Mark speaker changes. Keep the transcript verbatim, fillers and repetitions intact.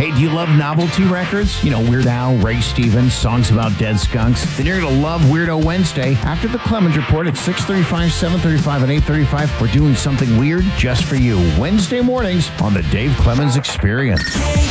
Speaker 1: Hey, do you love novelty records? You know, Weird Al, Ray Stevens, songs about dead skunks? Then you're going to love Weirdo Wednesday. After the Clemens Report at six thirty-five, seven thirty-five, and eight thirty-five, we're doing something weird just for you. Wednesday mornings on the Dave Clemens Experience.